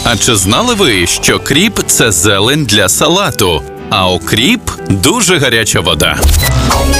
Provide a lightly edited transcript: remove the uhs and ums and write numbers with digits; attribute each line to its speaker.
Speaker 1: А чи знали ви, що кріп – це зелень для салату, а окріп – дуже гаряча вода?